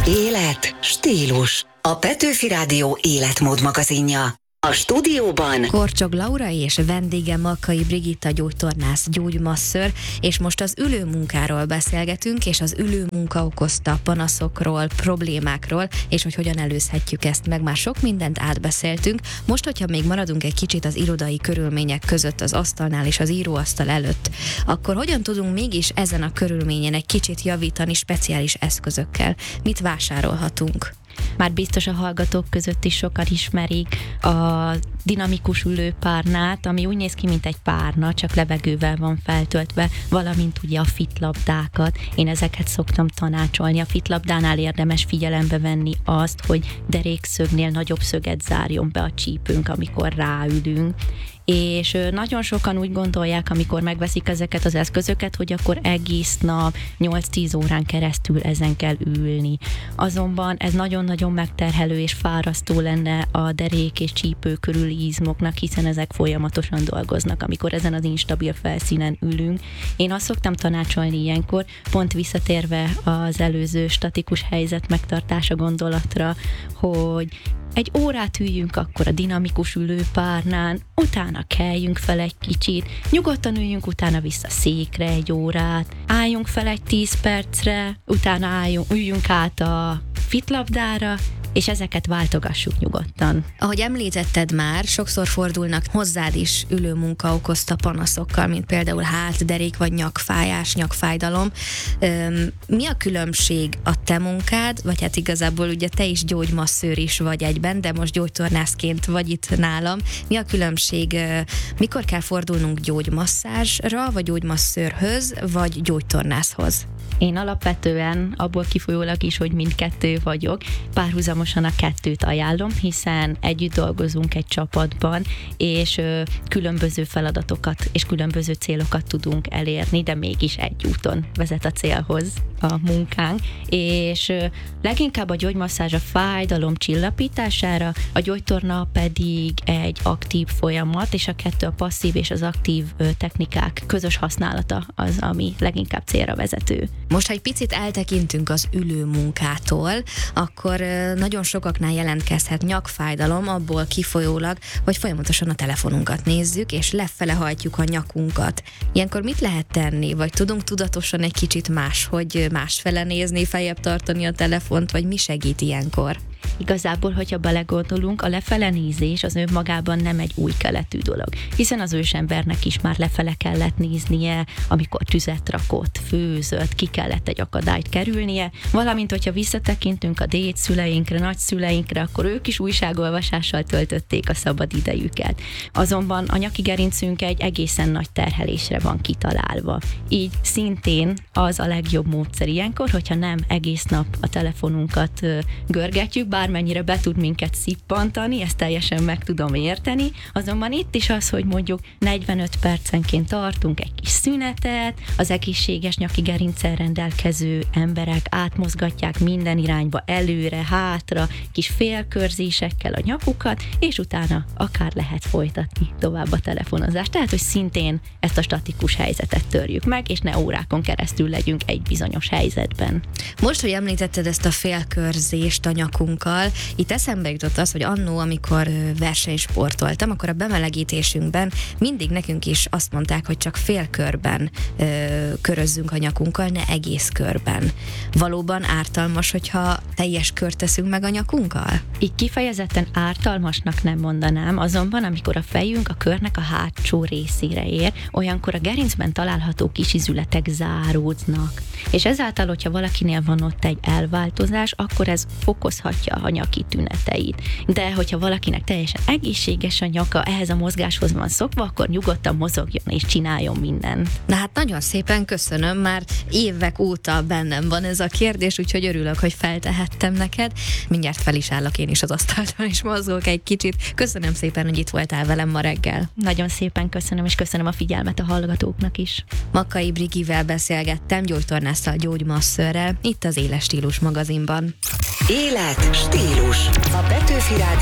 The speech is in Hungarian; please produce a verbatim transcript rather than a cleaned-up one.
Élet, stílus. A Petőfi Rádió életmód magazinja. A stúdióban Korcsog Laura és vendége Makkai Brigitta gyógytornász, gyógymasször, és most az ülőmunkáról beszélgetünk, és az ülőmunka okozta panaszokról, problémákról, és hogy hogyan előzhetjük ezt meg. Már sok mindent átbeszéltünk. Most, hogyha még maradunk egy kicsit az irodai körülmények között, az asztalnál és az íróasztal előtt, akkor hogyan tudunk mégis ezen a körülményen egy kicsit javítani speciális eszközökkel? Mit vásárolhatunk? Már biztos a hallgatók között is sokan ismerik a dinamikus ülőpárnát, ami úgy néz ki, mint egy párna, csak levegővel van feltöltve, valamint ugye a fitlabdákat. Én ezeket szoktam tanácsolni. A fitlabdánál érdemes figyelembe venni azt, hogy derékszögnél nagyobb szöget zárjon be a csípőnk, amikor ráülünk. És nagyon sokan úgy gondolják, amikor megveszik ezeket az eszközöket, hogy akkor egész nap nyolc-tíz órán keresztül ezen kell ülni. Azonban ez nagyon-nagyon megterhelő és fárasztó lenne a derék és csípő körüli izmoknak, hiszen ezek folyamatosan dolgoznak, amikor ezen az instabil felszínen ülünk. Én azt szoktam tanácsolni ilyenkor, pont visszatérve az előző statikus helyzet megtartása gondolatra, hogy egy órát üljünk akkor a dinamikus ülőpárnán, utána keljünk fel egy kicsit, nyugodtan üljünk utána vissza székre egy órát, álljunk fel egy tíz percre, utána álljunk, üljünk át a fitlabdára, és ezeket váltogassuk nyugodtan. Ahogy említetted már, sokszor fordulnak hozzád is ülőmunka okozta panaszokkal, mint például hát, derék vagy nyakfájás, nyakfájdalom. Üm, mi a különbség a te munkád, vagy hát igazából ugye te is gyógymasszőr is vagy egyben, de most gyógytornászként vagy itt nálam. Mi a különbség, mikor kell fordulnunk gyógymasszázsra, vagy gyógymasszőrhöz, vagy gyógytornászhoz? Én alapvetően abból kifolyólag is, hogy mindkettő vagyok, párhuzamosan a kettőt ajánlom, hiszen együtt dolgozunk egy csapatban, és ö, különböző feladatokat és különböző célokat tudunk elérni, de mégis egy úton vezet a célhoz a munkánk, és ö, leginkább a gyógymasszázs a fájdalom csillapítására, a gyógytorna pedig egy aktív folyamat, és a kettő, a passzív és az aktív ö, technikák közös használata az, ami leginkább célra vezető. Most, ha egy picit eltekintünk az ülőmunkától, akkor nagyon sokaknál jelentkezhet nyakfájdalom abból kifolyólag, hogy folyamatosan a telefonunkat nézzük, és lefele hajtjuk a nyakunkat. Ilyenkor mit lehet tenni? Vagy tudunk tudatosan egy kicsit máshogy másfele nézni, feljebb tartani a telefont, vagy mi segít ilyenkor? Igazából, hogyha belegondolunk, a lefele nézés az önmagában nem egy új keletű dolog, hiszen az ősembernek is már lefele kellett néznie, amikor tüzet rakott, főzött, ki kellett egy akadályt kerülnie, valamint, hogyha visszatekintünk a dédszüleinkre, nagyszüleinkre, akkor ők is újságolvasással töltötték a szabad idejüket. Azonban a nyaki gerincünk egy egészen nagy terhelésre van kitalálva. Így szintén az a legjobb módszer ilyenkor, hogyha nem egész nap a telefonunkat görgetjük, bármennyire be tud minket szippantani, ezt teljesen meg tudom érteni, azonban itt is az, hogy mondjuk negyvenöt percenként tartunk egy kis szünetet, az egészséges nyaki gerinccel rendelkező emberek átmozgatják minden irányba, előre, hátra, kis félkörzésekkel a nyakukat, és utána akár lehet folytatni tovább a telefonozást. Tehát, hogy szintén ezt a statikus helyzetet törjük meg, és ne órákon keresztül legyünk egy bizonyos helyzetben. Most, hogy említetted ezt a félkörzést a nyakunkkal, itt eszembe jutott az, hogy annó, amikor versenysportoltam, akkor a bemelegítésünkben mindig nekünk is azt mondták, hogy csak félkörben ö, körözzünk a nyakunkkal, ne egész körben. Valóban ártalmas, hogyha teljes kört teszünk meg a nyakunkkal? Így kifejezetten ártalmasnak nem mondanám, azonban amikor a fejünk a körnek a hátsó részére ér, olyankor a gerincben található kis izületek záródnak. És ezáltal, hogyha valakinél van ott egy elváltozás, akkor ez fokozhatja a nyaki tüneteit. De hogyha valakinek teljesen egészséges a nyaka, ehhez a mozgáshoz van szokva, akkor nyugodtan mozogjon és csináljon mindent. Na hát nagyon szépen köszönöm, már évek óta bennem van ez a kérdés, úgyhogy örülök, hogy feltehettem neked. Mindjárt fel is állok én is az asztalton, és mozgok egy kicsit. Köszönöm szépen, hogy itt voltál velem ma reggel. Nagyon szépen köszönöm, és köszönöm a figyelmet a hallgatóknak is. Makkai Brigivel beszélgettem, gyógytornásszal, gyógymasszőrrel, itt az Éles Stílus magazinban. Élet, stílus. A Petőfi Rádió